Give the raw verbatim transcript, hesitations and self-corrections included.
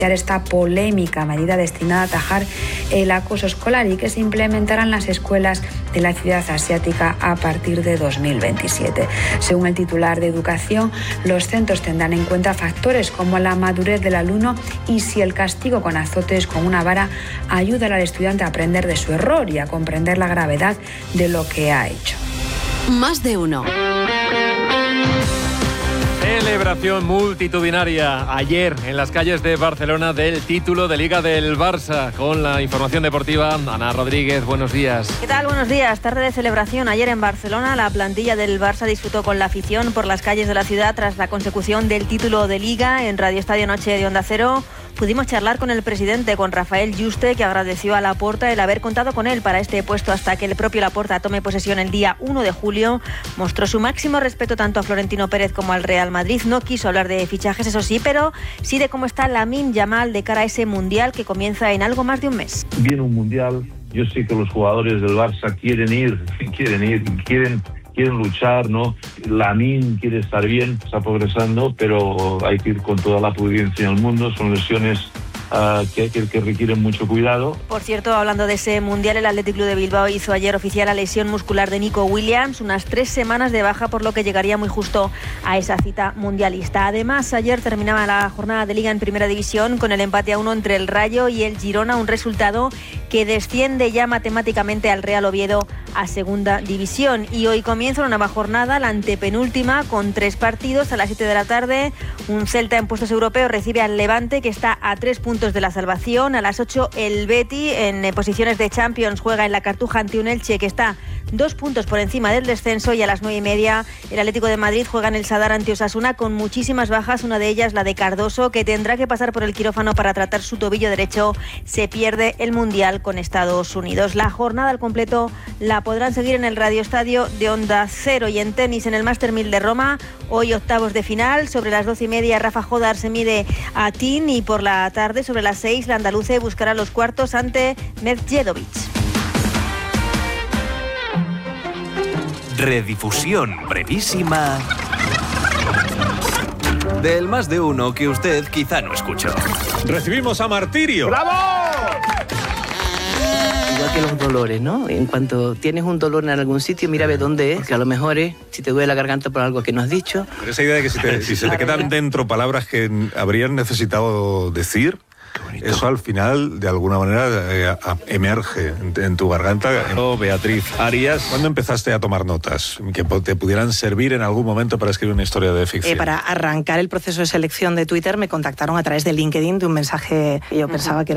esta polémica medida destinada a atajar el acoso escolar y que se implementará en las escuelas de la ciudad asiática a partir de dos mil veintisiete. Según el titular de Educación, los centros tendrán en cuenta factores como la madurez del alumno y si el castigo con azotes con una vara ayuda al estudiante a aprender de su error y a comprender la gravedad de lo que ha hecho. Más de uno. Celebración multitudinaria ayer en las calles de Barcelona del título de Liga del Barça. Con la información deportiva, Ana Rodríguez, buenos días. ¿Qué tal? Buenos días. Tarde de celebración ayer en Barcelona. La plantilla del Barça disfrutó con la afición por las calles de la ciudad tras la consecución del título de Liga. En Radio Estadio Noche de Onda Cero pudimos charlar con el presidente, con Rafael Yuste, que agradeció a Laporta el haber contado con él para este puesto hasta que el propio Laporta tome posesión el día uno de julio. Mostró su máximo respeto tanto a Florentino Pérez como al Real Madrid. No quiso hablar de fichajes, eso sí, pero sí de cómo está Lamine Yamal de cara a ese Mundial que comienza en algo más de un mes. Viene un Mundial, yo sé que los jugadores del Barça quieren ir, quieren ir, quieren... quieren luchar, ¿no? Lamine quiere estar bien, está progresando, pero hay que ir con toda la prudencia en el mundo. Son lesiones uh, que, que, que requieren mucho cuidado. Por cierto, hablando de ese Mundial, el Athletic Club de Bilbao hizo ayer oficial la lesión muscular de Nico Williams, unas tres semanas de baja, por lo que llegaría muy justo a esa cita mundialista. Además, ayer terminaba la jornada de Liga en Primera División con el empate a uno entre el Rayo y el Girona, un resultado que desciende ya matemáticamente al Real Oviedo a Segunda División. Y hoy comienza una nueva jornada, la antepenúltima, con tres partidos. A las siete de la tarde, un Celta en puestos europeos recibe al Levante, que está a tres puntos de la salvación. A las ocho, el Betis, en posiciones de Champions, juega en la Cartuja ante un Elche que está dos puntos por encima del descenso. Y a las nueve y media, el Atlético de Madrid juega en el Sadar ante Osasuna con muchísimas bajas, una de ellas la de Cardoso, que tendrá que pasar por el quirófano para tratar su tobillo derecho. Se pierde el Mundial con Estados Unidos. La jornada al completo la podrán seguir en el Radio Estadio de Onda Cero. Y en tenis, en el Master mil de Roma, hoy octavos de final. Sobre las doce y media, Rafa Jodar se mide a Tin, y por la tarde, sobre las seis, la andaluce buscará los cuartos ante Medjedovic. Redifusión brevísima del Más de Uno que usted quizá no escuchó. Recibimos a Martirio. ¡Bravo! Igual que los dolores, ¿no? En cuanto tienes un dolor en algún sitio, mira a ver dónde es, porque a lo mejor es si te duele la garganta por algo que no has dicho. Pero esa idea de que si, te, si se te quedan dentro palabras que habrías necesitado decir, eso al final, de alguna manera, eh, emerge en, en tu garganta. Beatriz Arias, ¿cuándo empezaste a tomar notas que te pudieran servir en algún momento para escribir una historia de ficción? Eh, para arrancar el proceso de selección de Twitter me contactaron a través de LinkedIn, de un mensaje que yo pensaba que era